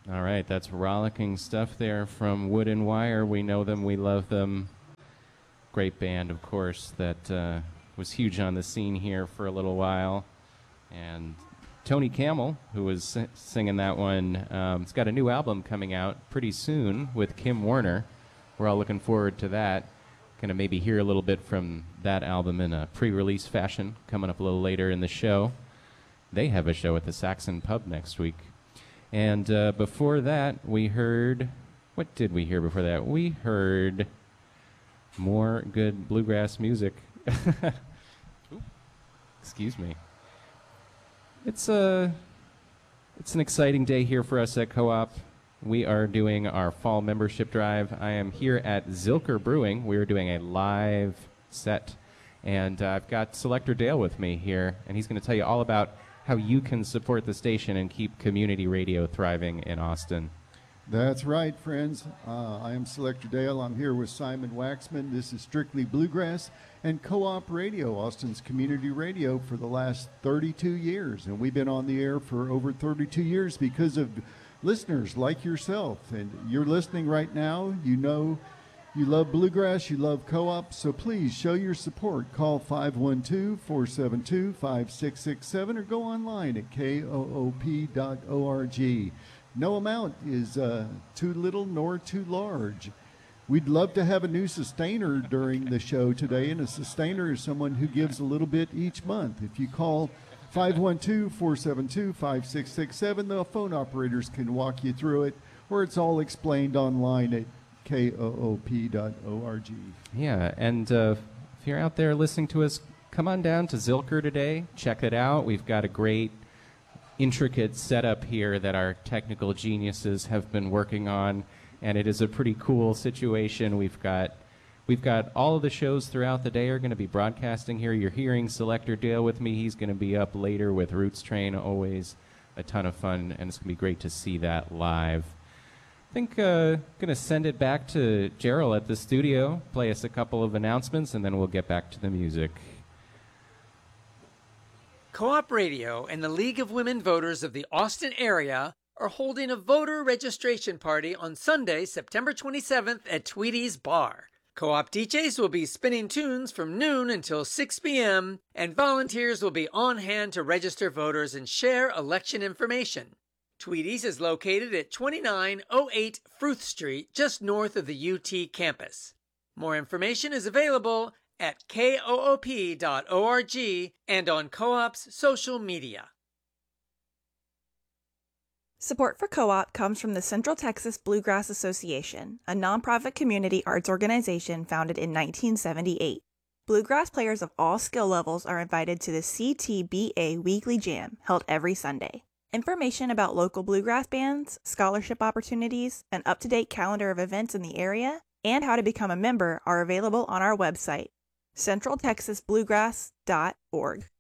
All right, that's rollicking stuff there from Wood and Wire. We know them, we love them. Great band, of course, that was huge on the scene here for a little while. And Tony Camel, who was singing that one, has got a new album coming out pretty soon with Kim Warner. We're all looking forward to that. Going to maybe hear a little bit from that album in a pre-release fashion coming up a little later in the show. They have a show at the Saxon Pub next week. And before that, we heard... What did we hear before that? We heard more good bluegrass music. Excuse me. It's an exciting day here for us at Co-op. We are doing our fall membership drive. I am here at Zilker Brewing. We are doing a live set. And I've got Selector Dale with me here, and he's going to tell you all about how you can support the station and keep community radio thriving in Austin. That's right, friends. I am Selector Dale. I'm here with Simon Waxman. This is Strictly Bluegrass and Co-op Radio, Austin's community radio for the last 32 years. And we've been on the air for over 32 years because of listeners like yourself. And you're listening right now. You know you love bluegrass, you love Co-op, so please show your support. Call 512-472-5667 or go online at koop.org. No amount is too little nor too large. We'd love to have a new sustainer during the show today, and a sustainer is someone who gives a little bit each month. If you call 512-472-5667, the phone operators can walk you through it, or it's all explained online at koop.org. Yeah, and if you're out there listening to us, come on down to Zilker today. Check it out. We've got a great, intricate setup here that our technical geniuses have been working on, and it is a pretty cool situation. We've got all of the shows throughout the day are going to be broadcasting here. You're hearing Selector Dale with me. He's going to be up later with Roots Train. Always a ton of fun, and it's going to be great to see that live. I think going to send it back to Gerald at the studio, play us a couple of announcements, and then we'll get back to the music. Co-op Radio and the League of Women Voters of the Austin area are holding a voter registration party on Sunday, September 27th at Tweedy's Bar. Co-op DJs will be spinning tunes from noon until 6 p.m., and volunteers will be on hand to register voters and share election information. Tweedy's is located at 2908 Fruth Street, just north of the UT campus. More information is available at koop.org and on Co-op's social media. Support for Co-op comes from the Central Texas Bluegrass Association, a nonprofit community arts organization founded in 1978. Bluegrass players of all skill levels are invited to the CTBA Weekly Jam, held every Sunday. Information about local bluegrass bands, scholarship opportunities, an up-to-date calendar of events in the area, and how to become a member are available on our website, centraltexasbluegrass.org.